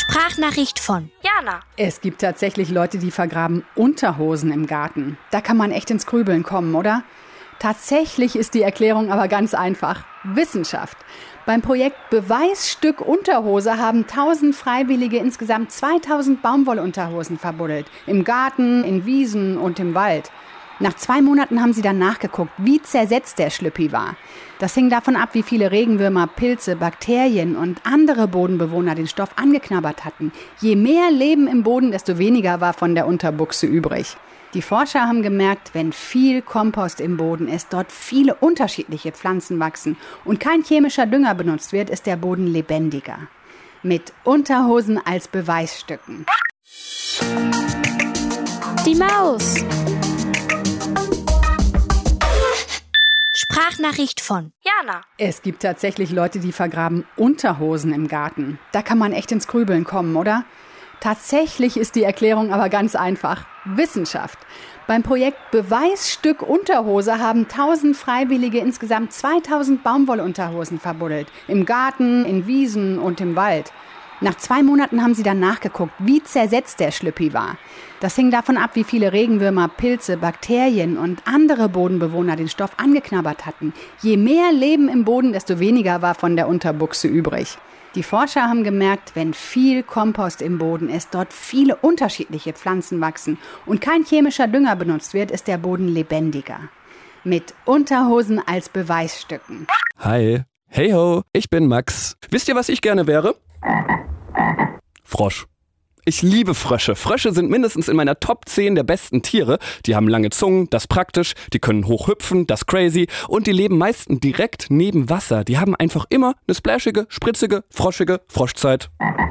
Sprachnachricht von Jana. Es gibt tatsächlich Leute, die vergraben Unterhosen im Garten. Da kann man echt ins Grübeln kommen, oder? Tatsächlich ist die Erklärung aber ganz einfach. Wissenschaft. Beim Projekt Beweisstück Unterhose haben 1000 Freiwillige insgesamt 2000 Baumwollunterhosen verbuddelt. Im Garten, in Wiesen und im Wald. Nach 2 Monaten haben sie dann nachgeguckt, wie zersetzt der Schlüppi war. Das hing davon ab, wie viele Regenwürmer, Pilze, Bakterien und andere Bodenbewohner den Stoff angeknabbert hatten. Je mehr Leben im Boden, desto weniger war von der Unterbuchse übrig. Die Forscher haben gemerkt, wenn viel Kompost im Boden ist, dort viele unterschiedliche Pflanzen wachsen und kein chemischer Dünger benutzt wird, ist der Boden lebendiger. Mit Unterhosen als Beweisstücken. Die Maus. Sprachnachricht von Jana. Es gibt tatsächlich Leute, die vergraben Unterhosen im Garten. Da kann man echt ins Grübeln kommen, oder? Tatsächlich ist die Erklärung aber ganz einfach. Wissenschaft. Beim Projekt Beweisstück Unterhose haben 1000 Freiwillige insgesamt 2000 Baumwollunterhosen verbuddelt. Im Garten, in Wiesen und im Wald. Nach 2 Monaten haben sie dann nachgeguckt, wie zersetzt der Schlüppi war. Das hing davon ab, wie viele Regenwürmer, Pilze, Bakterien und andere Bodenbewohner den Stoff angeknabbert hatten. Je mehr Leben im Boden, desto weniger war von der Unterbuchse übrig. Die Forscher haben gemerkt, wenn viel Kompost im Boden ist, dort viele unterschiedliche Pflanzen wachsen und kein chemischer Dünger benutzt wird, ist der Boden lebendiger. Mit Unterhosen als Beweisstücken. Hi, hey ho, ich bin Max. Wisst ihr, was ich gerne wäre? Frosch. Ich liebe Frösche. Frösche sind mindestens in meiner Top 10 der besten Tiere. Die haben lange Zungen, das ist praktisch. Die können hoch hüpfen, das ist crazy. Und die leben meistens direkt neben Wasser. Die haben einfach immer eine splashige, spritzige, froschige Froschzeit.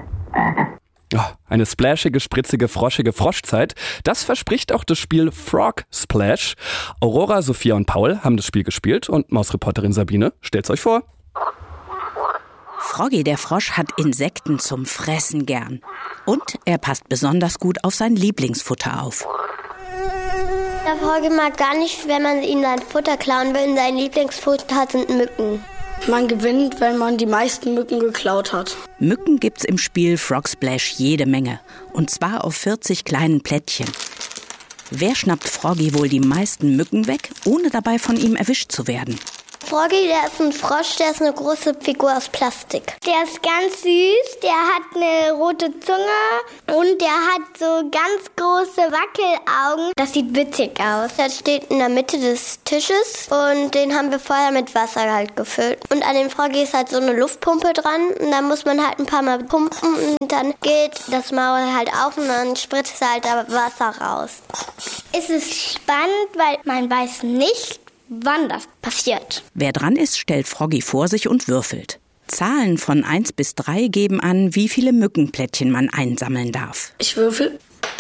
Oh, eine splashige, spritzige, froschige Froschzeit. Das verspricht auch das Spiel Frog Splash. Aurora, Sophia und Paul haben das Spiel gespielt und Mausreporterin Sabine stellt's euch vor. Froggy der Frosch hat Insekten zum Fressen gern. Und er passt besonders gut auf sein Lieblingsfutter auf. Der Froggy mag gar nicht, wenn man ihm sein Futter klauen will. Sein Lieblingsfutter sind Mücken. Man gewinnt, wenn man die meisten Mücken geklaut hat. Mücken gibt's im Spiel Frog Splash jede Menge. Und zwar auf 40 kleinen Plättchen. Wer schnappt Froggy wohl die meisten Mücken weg, ohne dabei von ihm erwischt zu werden? Froggy, der ist ein Frosch, der ist eine große Figur aus Plastik. Der ist ganz süß, der hat eine rote Zunge und der hat so ganz große Wackelaugen. Das sieht witzig aus. Der steht in der Mitte des Tisches und den haben wir vorher mit Wasser halt gefüllt. Und an dem Froggy ist halt so eine Luftpumpe dran und da muss man halt ein paar Mal pumpen und dann geht das Maul halt auf und dann spritzt halt da Wasser raus. Es ist spannend, weil man weiß nicht, wann das passiert. Wer dran ist, stellt Froggy vor sich und würfelt. Zahlen von 1 bis 3 geben an, wie viele Mückenplättchen man einsammeln darf. Ich würfel.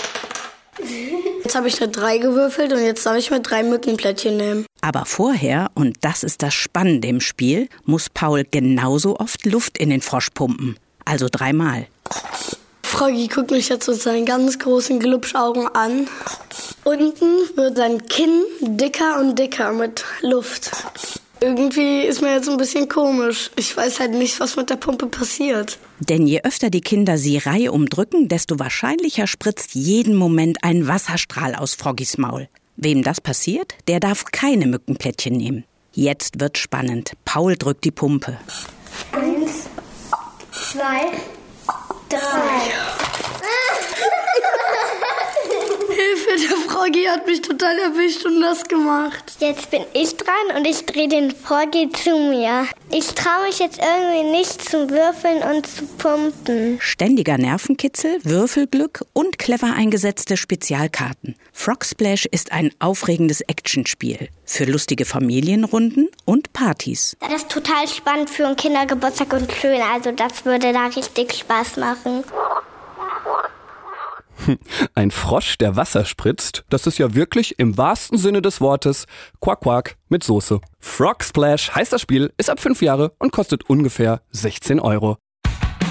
Jetzt habe ich eine 3 gewürfelt und jetzt darf ich mir 3 Mückenplättchen nehmen. Aber vorher, und das ist das Spannende im Spiel, muss Paul genauso oft Luft in den Frosch pumpen. Also 3-mal. Froggy guckt mich jetzt mit seinen ganz großen Glubschaugen an. Unten wird sein Kinn dicker und dicker mit Luft. Irgendwie ist mir jetzt ein bisschen komisch. Ich weiß halt nicht, was mit der Pumpe passiert. Denn je öfter die Kinder sie reihum drücken, desto wahrscheinlicher spritzt jeden Moment ein Wasserstrahl aus Froggys Maul. Wem das passiert, der darf keine Mückenplättchen nehmen. Jetzt wird's spannend. Paul drückt die Pumpe. 1, 2, 3. Hilfe, der Froggy hat mich total erwischt und nass gemacht. Jetzt bin ich dran und ich drehe den Froggy zu mir. Ich traue mich jetzt irgendwie nicht zu würfeln und zu pumpen. Ständiger Nervenkitzel, Würfelglück und clever eingesetzte Spezialkarten. Frog Splash ist ein aufregendes Actionspiel für lustige Familienrunden und Partys. Das ist total spannend für einen Kindergeburtstag und schön. Also das würde da richtig Spaß machen. Ein Frosch, der Wasser spritzt, das ist ja wirklich im wahrsten Sinne des Wortes Quack Quack mit Soße. Frog Splash heißt das Spiel, ist ab 5 Jahre und kostet ungefähr 16 €.